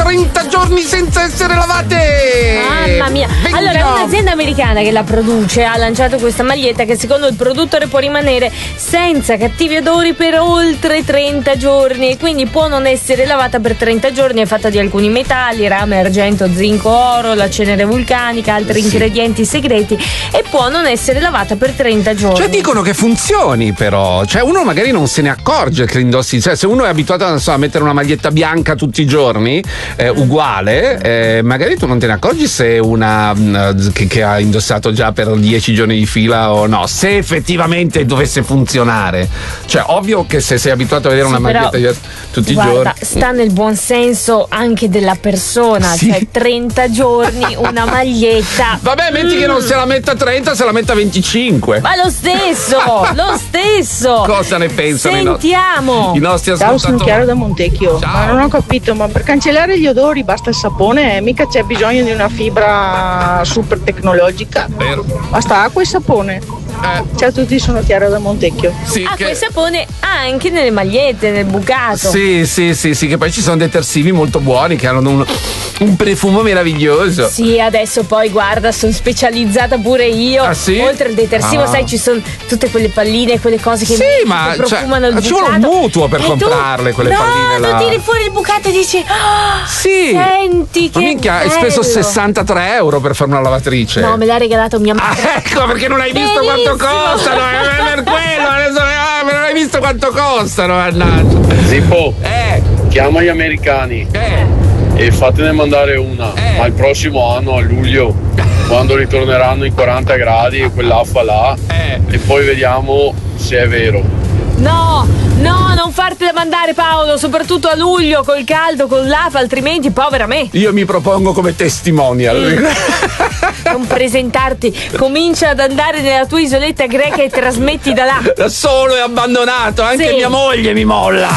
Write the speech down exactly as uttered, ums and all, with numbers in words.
trenta giorni senza essere lavate. Mamma mia. Venga. Allora, un'azienda americana che la produce ha lanciato questa maglietta che secondo il produttore può rimanere senza cattivi odori per oltre trenta giorni, quindi può non essere lavata per trenta giorni. È fatta di alcuni metalli, rame, argento, zinco, oro, la cenere vulcanica, altri Sì. ingredienti segreti, e può non essere lavata per trenta giorni. Cioè dicono che funzioni, però, cioè uno magari non se ne accorge che indossi, cioè se uno è abituato non so, a mettere una maglietta bianca tutti i giorni eh, uguale, eh, magari tu non te ne accorgi se è una mh, che, che ha indossato già per dieci giorni di fila o no, se effettivamente dovesse funzionare. Cioè ovvio che se sei abituato a vedere Sì, una però, maglietta tutti guarda, i giorni sta nel buon senso anche della persona. Sì. Cioè trenta giorni una maglietta. vabbè, metti Mm. che non se la metta trenta, se la metta venticinque. Ma lo stesso, lo stesso. Cosa ne pensano i no- Sentiamo. i nostri Ciao, ascoltatori? sono Chiara da Montecchio. Ciao. Ma non ho capito, ma per cancellare gli odori basta il sapone? Mica c'è bisogno di una fibra super tecnologica. Vero. Basta acqua e sapone. Eh, Ciao a tutti, sono Chiara da Montecchio. sì, Acqua che- e sapone anche nelle magliette, nel bucato. Sì, sì, sì, sì, che poi ci sono detersivi molto buoni che hanno un, un profumo meraviglioso. Sì, adesso poi guarda, sono specializzata pure io. Ah, sì? Oltre al detersivo, Ah. sai, ci sono tutte quelle palline, quelle cose che, Sì, che ma, profumano cioè, il ci vuole un bucato. mutuo per E tu- comprarle, quelle no, palline là. tu tiri fuori il bucato e dici: "Ah, Sì. senti che Ma minchia, hai speso bello." sessantatré euro per fare una lavatrice. No, me l'ha regalato mia madre. Ah, ecco, perché non hai visto quanto Benissimo. costano, è per quello, adesso ah, non hai visto quanto costano, mannaggia. Zippo, Eh, chiama gli americani eh, e fatene mandare una, Eh. ma il prossimo anno, a luglio, quando ritorneranno i quaranta gradi e quell'affa là, eh. e poi vediamo se è vero. No, no, non fartela mandare, Paolo, soprattutto a luglio col caldo, con l'afa, altrimenti povera me. Io mi propongo come testimonial. Non presentarti, comincia ad andare nella tua isoletta greca e trasmetti da là. Da solo e abbandonato, anche Sì. mia moglie mi molla.